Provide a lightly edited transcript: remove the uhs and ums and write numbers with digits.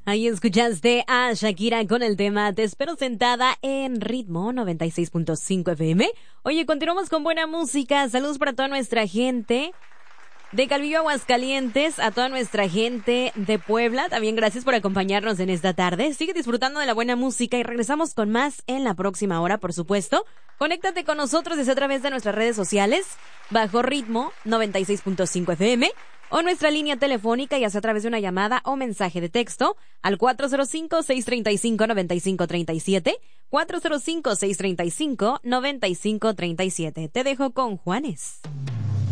Ahí escuchaste a Shakira con el tema Te espero sentada en Ritmo 96.5 FM. Oye, continuamos con buena música. Saludos para toda nuestra gente de Calvillo, Aguascalientes, a toda nuestra gente de Puebla. También gracias por acompañarnos en esta tarde. Sigue disfrutando de la buena música y regresamos con más en la próxima hora, por supuesto. Conéctate con nosotros desde a través de nuestras redes sociales, bajo Ritmo 96.5 FM, o nuestra línea telefónica, ya sea a través de una llamada o mensaje de texto, al 405-635-9537, 405-635-9537. Te dejo con Juanes.